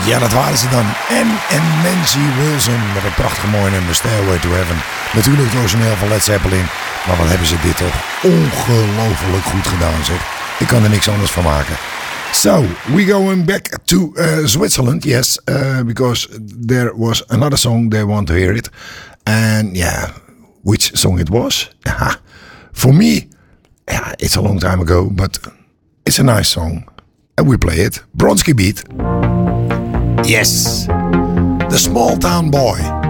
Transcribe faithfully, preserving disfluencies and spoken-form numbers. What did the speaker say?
Ja, dat waren ze dan. En, en Nancy Wilson met een prachtige mooie nummer, Stairway to Heaven. Natuurlijk het origineel van Led Zeppelin. Maar wat hebben ze dit toch ongelooflijk goed gedaan, zeg. Ik kan er niks anders van maken. So, we going back to uh, Switzerland, yes. Uh, because there was another song, they want to hear it. And yeah, which song it was? Aha. For me, yeah, it's a long time ago, but it's a nice song. And we play it. Bronski Beat. Yes. The Small Town Boy.